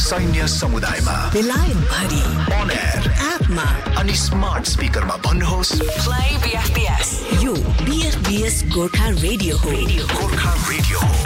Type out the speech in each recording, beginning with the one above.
सैन्य समुदायमा, बेलायत भरि, on air, एपमा अनि स्मार्ट स्पिकरमा भन्नुहोस् Play BFBS. यो BFBS गोर्खा रेडियो हो। गोर्खा रेडियो हो।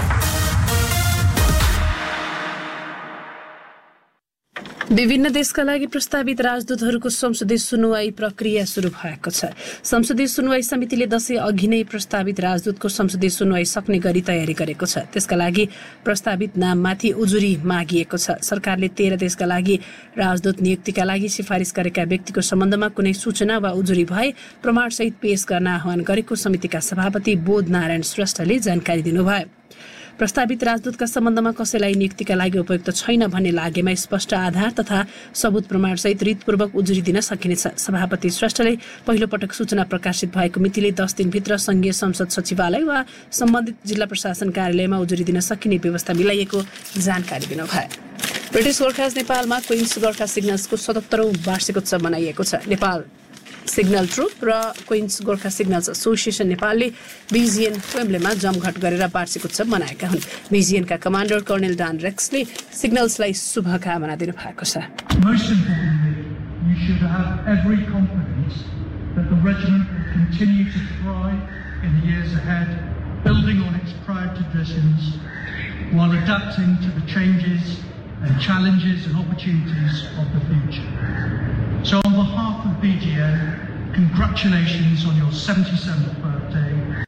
विभिन्न देशका लागि प्रस्तावित राजदूतहरूको संसदीय सुनवाई प्रक्रिया सुरु भएको छ। संसदीय सुनवाई समितिले दशैं अघि नै प्रस्तावित राजदूतको संसदीय सुनवाई सक्ने गरी तयारी गरेको छ। त्यसका लागि प्रस्तावित नाममाथि उजुरी मागिएको छ। सरकारले 13 देशका लागि राजदूत नियुक्तिका लागि सिफारिस गरेका व्यक्तिको सम्बन्धमा कुनै सूचना वा उजुरी भए प्रमाणसहित पेश गर्न आह्वान गरेको समितिका सभापति बोध नारायण श्रेष्ठले जानकारी दिनुभयो। प्रस्तावित राजदूतका सम्बन्धमा कसैलाई नियुक्तिका लागि उपयुक्त छैन भन्ने लागेमा स्पष्ट आधार तथा सबुत प्रमाणसहित रितपूर्वक उजुरी दिन सकिनेछ। सभापति श्रेष्ठले पहिलो पटक सूचना प्रकाशित भएको मितिले 10 दिनभित्र संघीय संसद सचिवालय वा सम्बन्धित जिल्ला प्रशासन कार्यालयमा उजुरी दिन सकिने व्यवस्था मिलाइएको जानकारी दिनुभयो। ब्रिटिस गोर्खाज नेपालमा क्वीन्स गोर्खा सिग्नल्सको 77औं वार्षिकोत्सव मनाइएको छ। नेपाल सिग्नल ट्रुप र क्वीन्स गोर्खा सिग्नल्स एसोसिएसन नेपालले बिजिएन वेम्बलेमा जमघट गरेर वार्षिकोत्सव मनाएका हुन्। बिजिएनका कमान्डर कर्णेल डान रेक्सले सिग्नल्सलाई शुभकामना दिनुभएको छ। Most importantly, you should have every confidence that the regiment will continue to thrive in the years ahead, building on its proud traditions while adapting to the changes and challenges and opportunities of the future. So on behalf of BGN, congratulations on your 77th birthday.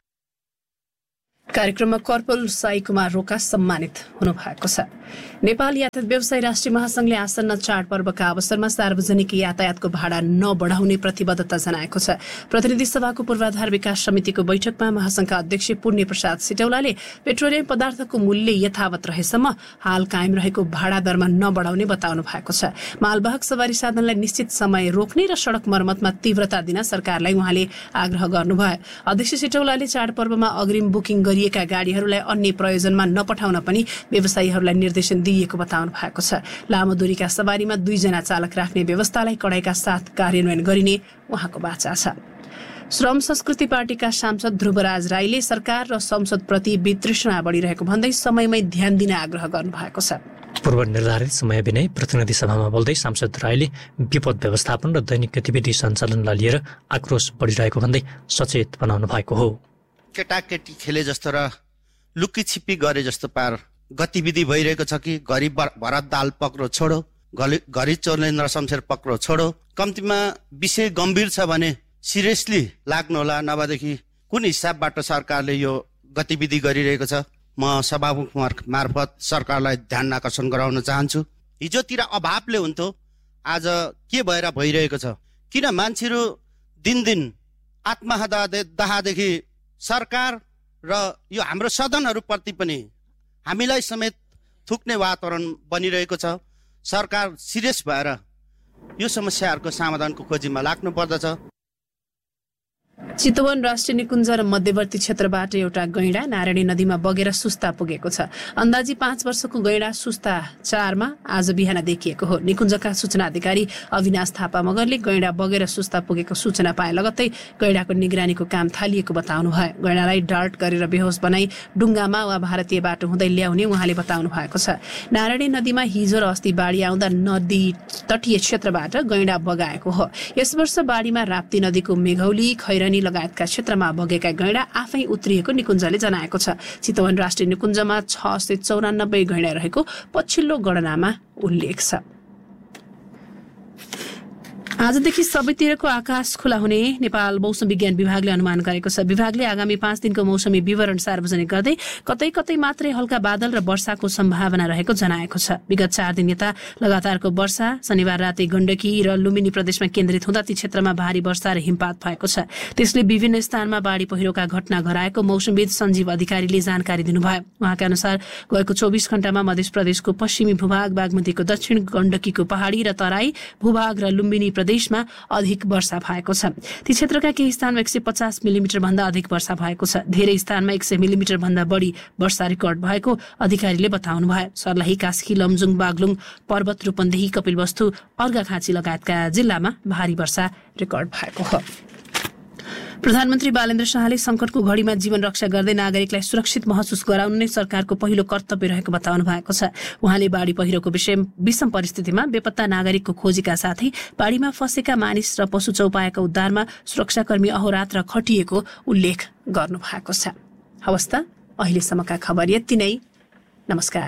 कार्यक्रममा corporal Sai Kumar रोका सम्मानित हुनुभएको छ। नेपाल यातायात व्यवसायी राष्ट्रिय महासंघले आसन्न चाडपर्वका अवसरमा सार्वजनिक यातायातको भाडा नबढाउने प्रतिबद्धता जनाएको छ। प्रतिनिधि सभाको पूर्वाधार विकास समितिको बैठकमा महासंघका अध्यक्ष पुण्य प्रसाद सिटौलाले पेट्रोलियम पदार्थको मूल्य यथावत रहेसम्म हाल कायम रहेको भाडा दरमा नबढाउने बताउनु भएको छ। मालवाहक सवारी साधनलाई निश्चित समय रोक्ने र सड़क मर्मतमा तीव्रता दिन सरकारलाई उहाँले आग्रह गर्नुभयो। अध्यक्ष सिटौलाले चाडपर्वमा अग्रिम बुकिङ गरिएका गाडीहरूलाई अन्य प्रयोजनमा नपठाउन पनि व्यवसायीहरूलाई निर्देशन दिएको बताउनु भएको छ। लामो दूरीका सवारीमा 2 जना चालक राख्ने व्यवस्थालाई कडाइका साथ कार्यान्वयन गरिने उहाँको बाचा छ। श्रम संस्कृति पार्टीका सांसद ध्रुवराज राईले सरकार र संसदप्रति वितृष्णा बढिरहेको भन्दै समयमै ध्यान दिन आग्रह गर्नुभएको छ। पूर्व निर्धारित समय बिनै प्रतिनिधि सभामा बोल्दै सांसद राईले विपद व्यवस्थापन र दैनिक गतिविधि सञ्चालनलाई लिएर आक्रोश बढिरहेको भन्दै सचेत बनाउनु भएको हो। केटाकेटी खेले जस्तो र लुकी छिपी गरे जस्तो पार गतिविधि भइरहेको छ कि घरि भरत दाल पक्रो छोडो, घरि चोरेन्द्र शमशेर पक्रो छोडो। कम्तीमा विषय गम्भीर छ भने सिरियसली लाग्नु होला, नभएदेखि कुन हिसाबबाट सरकारले यो गतिविधि गरिरहेको छ। म सभामुख मार्फत सरकारलाई ध्यान आकर्षण गराउन चाहन्छु। हिजोतिर अभावले हुन्थ्यो, आज के भएर भइरहेको छ? किन मान्छेहरू दिनदिन आत्महत्यादेखि सरकार र यो हाम्रो सदनहरूप्रति पनि हामीलाई समेत थुक्ने वातावरण बनिरहेको छ। सरकार सिरियस भएर यो समस्याहरूको समाधानको खोजीमा लाग्नु पर्दछ। चितवन राष्ट्रिय निकुञ्ज र मध्यवर्ती क्षेत्रबाट एउटा गैंडा नारायणी नदीमा बगेर सुस्ता पुगेको छ। अन्दाजी 5 वर्षको गैंडा सुस्ता 4 मा आज बिहान देखिएको हो। निकुञ्जका सूचना अधिकारी अविनाश थापा मगरले गैंडा बगेर सुस्ता पुगेको सूचना पाए लगत्तै गैंडाको निगरानीको काम थालिएको बताउनु भयो। गैंडालाई डार्ट गरेर बेहोस बनाई डुङ्गामा वा भारतीय बाटो हुँदै ल्याउने उहाँले बताउनु भएको छ। नारायणी नदीमा हिजो र अस्ति बाढी आउँदा नदी तटीय क्षेत्रबाट गैंडा बगाएको हो। यस वर्ष बाढीमा राप्ती नदीको मेघौली खैरनी लगायतका क्षेत्रमा बगेका गैंडा आफै उत्रिएको निकुञ्जले जनाएको छ। चितवन राष्ट्रिय निकुञ्जमा 694 गैंडा रहेको पछिल्लो गणनामा उल्लेख छ। आजदेखि सबैतिरको आकाश खुला हुने नेपाल मौसम विज्ञान विभागले अनुमान गरेको छ। विभागले आगामी 5 दिनको मौसमी विवरण सार्वजनिक गर्दै कतै कतै मात्रै हल्का बादल र वर्षाको सम्भावना रहेको जनाएको छ। विगत 4 दिन यता लगातारको वर्षा शनिबार राति गण्डकी र लुम्बिनी प्रदेशमा केन्द्रित हुँदा ती क्षेत्रमा भारी वर्षा र हिमपात भएको छ। त्यसले विभिन्न स्थानमा बाढी पहिरोका घटना घटाएको मौसमविद सञ्जीव अधिकारीले जानकारी दिनुभयो। उहाँका अनुसार गएको 24 घण्टामा मध्य प्रदेशको पश्चिमी भूभाग, बागमतीको दक्षिण, गण्डकीको पहाडी र तराई भूभाग र लुम्बिनी प्रदेशमा अधिक वर्षा भएको छ। ती क्षेत्रका केही स्थानमा 150 मिलिमिटर भन्दा अधिक वर्षा भएको छ। धेरै स्थानमा 100 मिलिमिटर भन्दा बढी वर्षा रेकर्ड भएको अधिकारीले बताउनु भयो। सर्लाही, कास्की, लमजुङ, बागलुङ, पर्वत, रूपन्देही, कपिलवस्तु, अर्घाखाँची लगायतका जिल्लामा भारी वर्षा रेकर्ड भएको हो। प्रधानमन्त्री बालेन्द्र शाहले संकटको घडीमा जीवन रक्षा गर्दै नागरिकलाई सुरक्षित महसुस गराउनु नै सरकारको पहिलो कर्तव्य रहेको बताउनु भएको छ। उहाँले बाढी पहिरोको विषम परिस्थितिमा बेपत्ता नागरिकको खोजीका साथै बाढीमा फँसेका मानिस र पशु चौपायाका उद्धारमा सुरक्षाकर्मी अहोरात्र खटिएको उल्लेख गर्नु भएको छ। हवस् त, अहिलेसम्मका खबर यति नै। नमस्कार।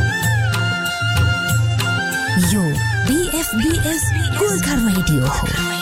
यो BFBS गोर्खा रेडियो हो।